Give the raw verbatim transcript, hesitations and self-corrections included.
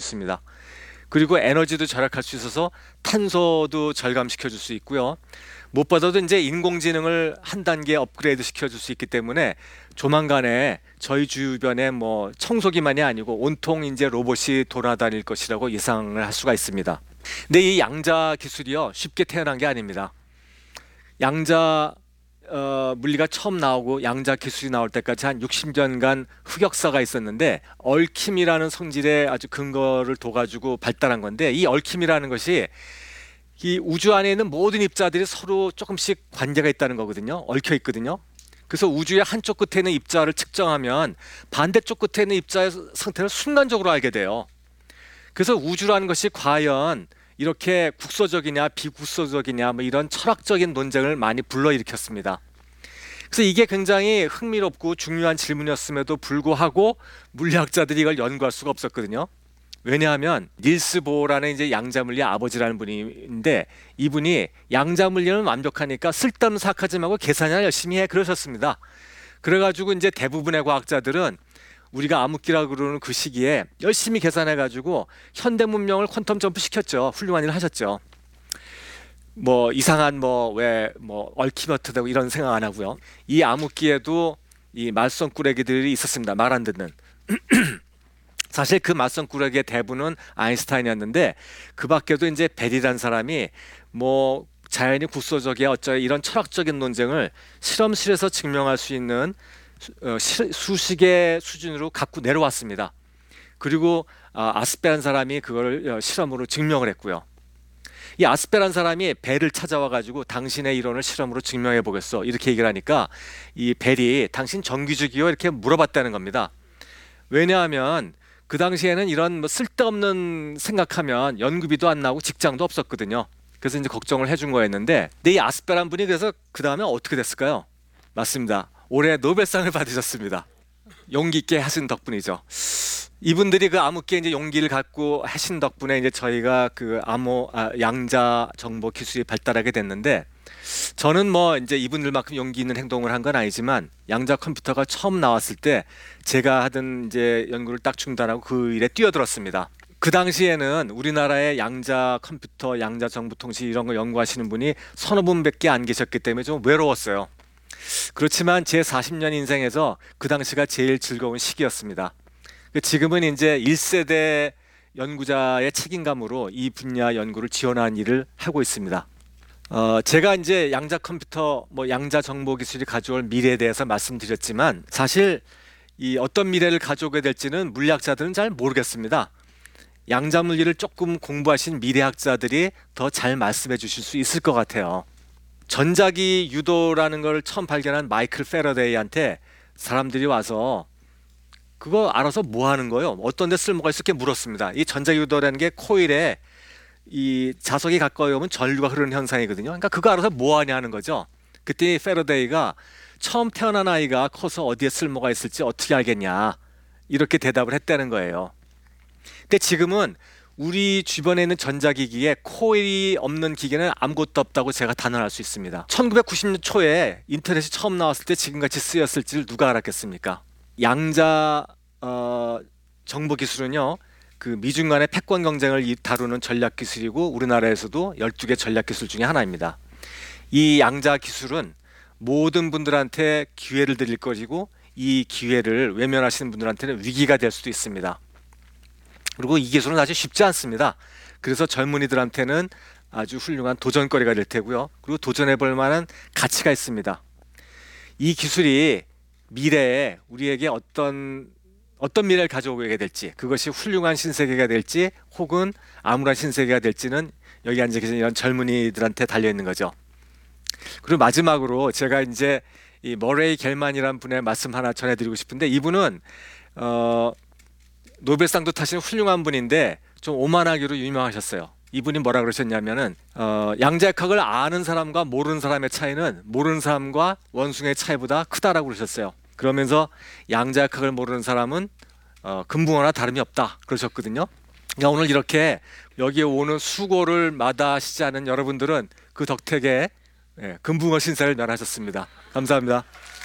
있습니다. 그리고 에너지도 절약할 수 있어서 탄소도 절감시켜 줄 수 있고요. 무엇보다도 이제 인공지능을 한 단계 업그레이드 시켜 줄 수 있기 때문에 조만간에 저희 주변에 뭐 청소기만이 아니고 온통 이제 로봇이 돌아다닐 것이라고 예상을 할 수가 있습니다. 근데 이 양자 기술이요, 쉽게 태어난 게 아닙니다. 양자 어, 물리가 처음 나오고 양자 기술이 나올 때까지 한 육십 년간 흑역사가 있었는데, 얽힘이라는 성질의 아주 근거를 둬가지고 발달한 건데, 이 얽힘이라는 것이 이 우주 안에 있는 모든 입자들이 서로 조금씩 관계가 있다는 거거든요. 얽혀 있거든요. 그래서 우주의 한쪽 끝에 있는 입자를 측정하면 반대쪽 끝에 있는 입자의 상태를 순간적으로 알게 돼요. 그래서 우주라는 것이 과연 이렇게 국소적이냐 비국소적이냐 뭐 이런 철학적인 논쟁을 많이 불러일으켰습니다. 그래서 이게 굉장히 흥미롭고 중요한 질문이었음에도 불구하고 물리학자들이 이걸 연구할 수가 없었거든요. 왜냐하면 닐스 보어라는 이제 양자물리 아버지라는 분인데, 이분이 양자물리는 완벽하니까 쓸데없는 사악하지 말고 계산이나 열심히 해 그러셨습니다. 그래가지고 이제 대부분의 과학자들은 우리가 암흑기라고 그러는 그 시기에 열심히 계산해가지고 현대 문명을 퀀텀 점프 시켰죠. 훌륭한 일을 하셨죠. 뭐 이상한 뭐 왜 뭐 얽히버트 되고 이런 생각 안 하고요. 이 암흑기에도 이 말썽꾸러기들이 있었습니다. 말 안 듣는. 사실 그 말썽꾸러기의 대부는 아인슈타인이었는데, 그 밖에도 이제 벨이라는 사람이 뭐 자연이 국소적이야 어쩌야 이런 철학적인 논쟁을 실험실에서 증명할 수 있는 어, 시, 수식의 수준으로 갖고 내려왔습니다. 그리고 아, 아스페라는 사람이 그걸 어, 실험으로 증명을 했고요. 이 아스페라는 사람이 벨을 찾아와 가지고 당신의 이론을 실험으로 증명해 보겠어 이렇게 얘기를 하니까, 이 벨이 당신 정규직이요 이렇게 물어봤다는 겁니다. 왜냐하면 그 당시에는 이런 뭐 쓸데없는 생각하면 연구비도 안 나오고 직장도 없었거든요. 그래서 이제 걱정을 해준 거였는데, 근데 이 아스페라는 분이 그래서 그 다음에 어떻게 됐을까요? 맞습니다. 올해 노벨상을 받으셨습니다. 용기 있게 하신 덕분이죠. 이분들이 그 암흑기에 이제 용기를 갖고 하신 덕분에 이제 저희가 그 암호 아, 양자 정보 기술이 발달하게 됐는데, 저는 뭐 이제 이분들만큼 용기 있는 행동을 한 건 아니지만 양자 컴퓨터가 처음 나왔을 때 제가 하던 이제 연구를 딱 중단하고 그 일에 뛰어들었습니다. 그 당시에는 우리나라의 양자 컴퓨터, 양자 정보통신 이런 거 연구하시는 분이 서너 분밖에 안 계셨기 때문에 좀 외로웠어요. 그렇지만 제 사십 년 인생에서 그 당시가 제일 즐거운 시기였습니다. 지금은 이제 일 세대 연구자의 책임감으로 이 분야 연구를 지원하는 일을 하고 있습니다. 어, 제가 이제 양자 컴퓨터, 뭐 양자 정보 기술이 가져올 미래에 대해서 말씀드렸지만, 사실 이 어떤 미래를 가져오게 될지는 물리학자들은 잘 모르겠습니다. 양자 물리를 조금 공부하신 미래학자들이 더 잘 말씀해 주실 수 있을 것 같아요. 전자기 유도라는 걸 처음 발견한 마이클 패러데이한테 사람들이 와서 그거 알아서 뭐 하는 거예요? 어떤 데 쓸모가 있을게 물었습니다. 이 전자기 유도라는 게 코일에 이 자석이 가까이 오면 전류가 흐르는 현상이거든요. 그러니까 그거 알아서 뭐 하냐 하는 거죠. 그때 패러데이가 처음 태어난 아이가 커서 어디에 쓸모가 있을지 어떻게 알겠냐 이렇게 대답을 했다는 거예요. 근데 지금은 우리 주변에 있는 전자기기에 코일이 없는 기계는 아무것도 없다고 제가 단언할 수 있습니다. 천구백구십 년 초에 인터넷이 처음 나왔을 때 지금같이 쓰였을지를 누가 알았겠습니까? 양자 어, 정보 기술은요, 그 미중 간의 패권 경쟁을 다루는 전략 기술이고 우리나라에서도 열두 개 전략 기술 중에 하나입니다. 이 양자 기술은 모든 분들한테 기회를 드릴 것이고, 이 기회를 외면하시는 분들한테는 위기가 될 수도 있습니다. 그리고 이 기술은 아주 쉽지 않습니다. 그래서 젊은이들한테는 아주 훌륭한 도전거리가 될 테고요. 그리고 도전해볼 만한 가치가 있습니다. 이 기술이 미래에 우리에게 어떤 어떤 미래를 가져오게 될지, 그것이 훌륭한 신세계가 될지 혹은 암울한 신세계가 될지는 여기 앉아 계신 이런 젊은이들한테 달려있는 거죠. 그리고 마지막으로 제가 이제 이 머레이 겔만이라는 분의 말씀 하나 전해드리고 싶은데, 이분은 어, 노벨상도 타신 훌륭한 분인데 좀 오만하기로 유명하셨어요. 이분이 뭐라 그러셨냐면은 어, 양자역학을 아는 사람과 모르는 사람의 차이는 모르는 사람과 원숭이의 차이보다 크다라고 그러셨어요. 그러면서 양자역학을 모르는 사람은 어, 금붕어나 다름이 없다 그러셨거든요. 그러니까 오늘 이렇게 여기에 오는 수고를 마다하시지 않은 여러분들은 그 덕택에 예, 금붕어 신세를 면하셨습니다. 감사합니다.